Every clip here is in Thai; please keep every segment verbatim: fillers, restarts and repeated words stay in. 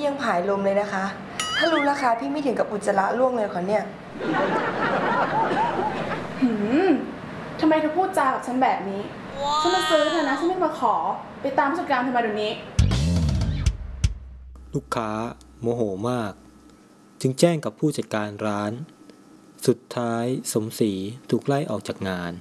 ยังผายลมเลยนะคะถ้ารู้ราคาพี่ไม่ถึงกับอุจจาระร่วงเลยขอเนี่ยหืมทำไมเธอพูดจากับฉันแบบนี้ฉันมาซื้อเธอนะฉันไม่มาขอไปตามผู้จัดการเธอมาเดี๋ยวนี้ลูกค้าโมโหมากจึงแจ้งกับผู้จัดการร้านสุดท้ายสมศรีถูกไล่ออกจากงาน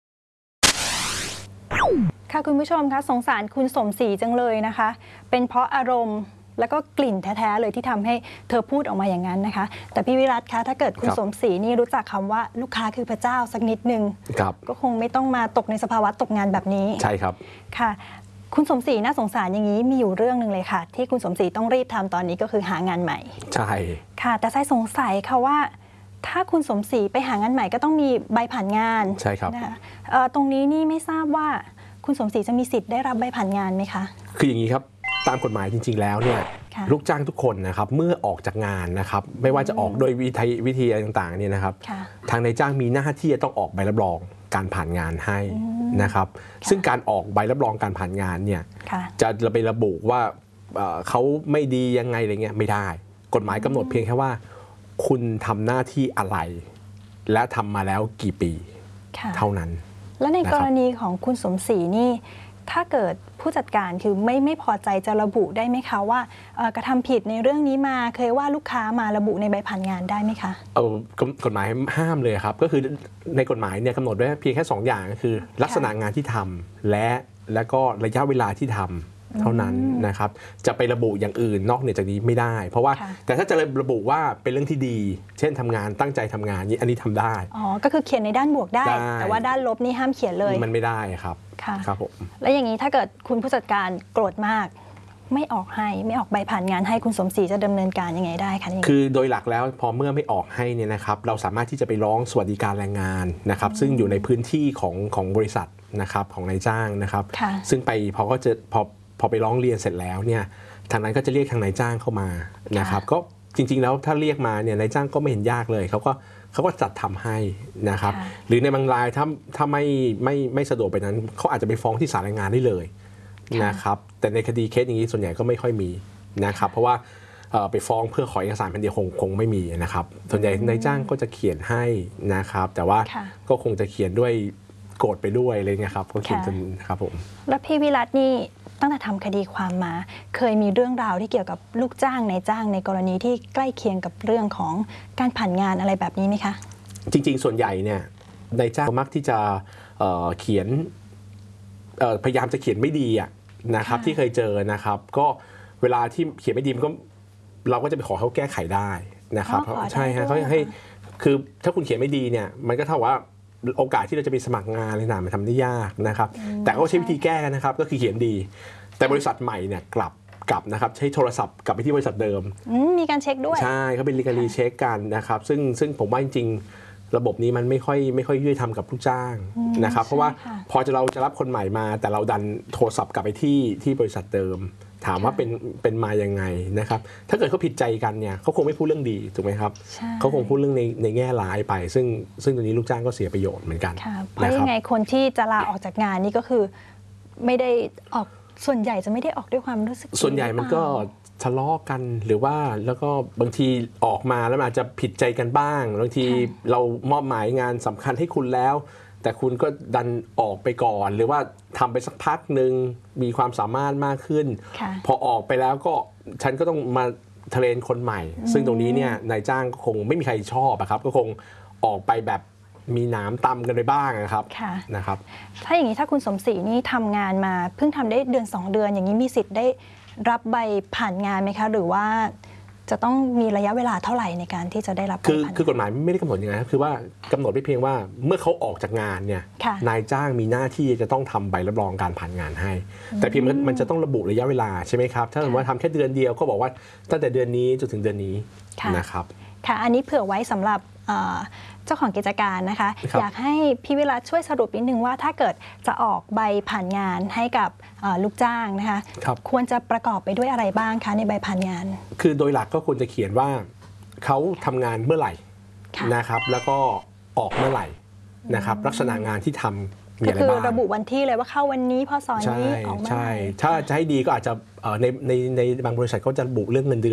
ค่ะคุณผู้ชมคะสงสารคุณสมศรีจังเลยนะคะเป็นเพราะอารมณ์แล้วก็กลิ่นแท้ๆเลยที่ทำให้เธอพูดออกมาอย่างนั้นนะคะแต่พี่วิรัตคะถ้าเกิดคุณสมศรีนี่รู้จักคำว่าลูกค้าคือพระเจ้าสักนิดนึงก็คงไม่ต้องมาตกในสภาวะตกงานแบบนี้ใช่ครับค่ะคุณสมศรีน่าสงสารอย่างนี้มีอยู่เรื่องหนึ่งเลยค่ะที่คุณสมศรีต้องรีบทำตอนนี้ก็คือหางานใหม่ใช่ค่ะแต่ใส่สงสัยค่ะว่าถ้าคุณสมศรีไปหางานใหม่ก็ต้องมีใบผ่านงานใช่ครับนะคะตรงนี้นี่ไม่ทราบว่าคุณสมศรีจะมีสิทธิ์ได้รับใบผ่านงานไหมคะคืออย่างนี้ครับตามกฎหมายจริงๆแล้วเนี่ยลูกจ้างทุกคนนะครับเมื่อออกจากงานนะครับไม่ว่าจะออกโดยวิธีวิธีต่างๆเนี่ยนะครับทางนายจ้างมีหน้าที่จะต้องออกใบรับรองการผ่านงานให้นะครับซึ่งการออกใบรับรองการผ่านงานเนี่ยจะไประบุว่าเขาไม่ดียังไงอะไรเงี้ยไม่ได้กฎหมายกำหนดเพียงแค่ว่าคุณทำหน้าที่อะไรและทำมาแล้วกี่ปีเท่านั้นและในกรณีของคุณสมศรีนี่ถ้าเกิดผู้จัดการคือไม่ไม่พอใจจะระบุได้ไหมคะว่ากระทำผิดในเรื่องนี้มาเคยว่าลูกค้ามาระบุในใบผ่านงานได้ไหมคะเออกฎหมายห้ามเลยครับก็คือในกฎหมายเนี่ยกำหนดไว้เพียงแค่สองอย่างก็คือลักษณะงานที่ทำและและก็ระยะเวลาที่ทำเท่านั้นนะครับจะไประบุอย่างอื่นนอกเหนือจากนี้ไม่ได้เพราะว่าแต่ถ้าจะระบุว่าเป็นเรื่องที่ดีเช่นทำงานตั้งใจทำงานนี้อันนี้ทำได้อ๋อก็คือเขียนในด้านบวกได้แต่ว่าด้านลบนี่ห้ามเขียนเลยมันไม่ได้ครับครับผมแล้วอย่างนี้ถ้าเกิดคุณผู้จัดการโกรธมากไม่ออกให้ไม่ออกใบผ่านงานให้คุณสมศรีจะดำเนินการยังไงได้คะคือโดยหลักแล้วพอเมื่อไม่ออกให้เนี่ยนะครับเราสามารถที่จะไปร้องสวัสดิการแรงงานนะครับซึ่งอยู่ในพื้นที่ของของบริษัทนะครับของนายจ้างนะครับซึ่งไปพอก็จะพอพอไปร้องเรียนเสร็จแล้วเนี่ยทางนั้นก็จะเรียกทางนายจ้างเข้ามานะครับก็จริงๆแล้วถ้าเรียกมาเนี่ยนายจ้างก็ไม่เห็นยากเลยเขาก็เขาก็จัดทำให้นะครับหรือในบางรายถ้าถ้าไม่ไม่ไม่สะดวกไปนั้นเขาอาจจะไปฟ้องที่ศาลแรงงานได้เลยนะครับแต่ในคดีเคสอย่างนี้ส่วนใหญ่ก็ไม่ค่อยมีนะครับเพราะว่าไปฟ้องเพื่อขอเอกสารแผ่นเดียวคงคงไม่มีนะครับส่วนใหญ่นายจ้างก็จะเขียนให้นะครับแต่ว่าก็คงจะเขียนด้วยโกรธไปด้วยอะไรเงี้ยครับก็เขียนจนครับผมแล้วพี่วิรัตนี่ตั้งแต่ทำคดีความมาเคยมีเรื่องราวที่เกี่ยวกับลูกจ้างนายจ้างในกรณีที่ใกล้เคียงกับเรื่องของการผ่านงานอะไรแบบนี้ไหมคะจริงๆส่วนใหญ่เนี่ยนายจ้างมักที่จะเขียนพยายามจะเขียนไม่ดีอะนะครับที่เคยเจอนะครับก็เวลาที่เขียนไม่ดีมันก็เราก็จะไปขอเขาแก้ไขได้นะครับใช่ฮะเขาให้คือถ้าคุณเขียนไม่ดีเนี่ยมันก็เท่าว่าโอกาสที่เราจะไปสมัครงานอะไรต่างๆมันทำได้ยากนะครับแต่ก็ใช้วิธีแก้นะครับก็คือเขียนดีแต่บริษัทใหม่เนี่ยกลับกลับนะครับใช้โทรศัพท์กลับไปที่บริษัทเดิมมีการเช็คด้วยใช่เขาเป็นลีกาลีเช็คกันนะครับซึ่งซึ่งผมว่าจริงๆระบบนี้มันไม่ค่อยไม่ค่อยยุติธรรมกับลูกจ้างนะครับเพราะว่าพอจะเราจะรับคนใหม่มาแต่เราดันโทรศัพท์กลับไปที่ที่บริษัทเดิมถามว่าเป็นเป็นมายังไงนะครับถ้าเกิดเขาผิดใจกันเนี่ยเขาคงไม่พูดเรื่องดีถูกไหมครับเขาคงพูดเรื่องในในแง่ร้ายไปซึ่งซึ่งตรงนี้ลูกจ้างก็เสียประโยชน์เหมือนกันเพราะยังไงคนที่จะลาออกจากงานนี่ก็คือไม่ได้ออกส่วนใหญ่จะไม่ได้ออกด้วยความรู้สึกส่วนใหญ่มันก็ทะเลาะกันหรือว่าแล้วก็บางทีออกมาแล้วอาจจะผิดใจกันบ้างบางทีเรามอบหมายงานสำคัญให้คุณแล้วแต่คุณก็ดันออกไปก่อนหรือว่าทำไปสักพักหนึ่งมีความสามารถมากขึ้นพอออกไปแล้วก็ฉันก็ต้องมาเทรนคนใหม่ซึ่งตรงนี้เนี่ยนายจ้างก็คงไม่มีใครชอบครับก็คงออกไปแบบมีหนามตำกันไปบ้างนะครับนะครับถ้าอย่างนี้ถ้าคุณสมศรีนี่ทำงานมาเพิ่งทำได้เดือนสองเดือนอย่างนี้มีสิทธิ์ได้รับใบผ่านงานไหมคะหรือว่าจะต้องมีระยะเวลาเท่าไหร่ในการที่จะได้รับคือคือกฎหมายไม่ได้กำหนดยังไงคือว่ากำหนดไว้เพียงว่าเมื่อเขาออกจากงานเนี่ยนายจ้างมีหน้าที่จะต้องทำใบรับรองการผ่านงานให้แต่เพียงมันจะต้องระบุระยะเวลาใช่ไหมครับถ้าสมมติว่าทำแค่เดือนเดียวก็บอกว่าตั้งแต่เดือนนี้จนถึงเดือนนี้นะครับค่ะอันนี้เผื่อไว้สำหรับเจ้าของกิจการนะคะอยากให้พี่วิรัตช่วยสรุปนิดนึงว่าถ้าเกิดจะออกใบผ่านงานให้กับลูกจ้างนะคะควรจะประกอบไปด้วยอะไรบ้างคะในใบผ่านงานคือโดยหลักก็ควรจะเขียนว่าเขาทำงานเมื่อไหร่นะครับแล้วก็ออกเมื่อไหร่นะครับลักษณะงานที่ทำมีอะไรบ้างก็คือระบุวันที่เลยว่าเข้าวันนี้พศนี้ออกมาใช่ถ้าจะให้ดีก็อาจจะในในในบางบริษัทก็จะระบุเรื่องเงินเดือน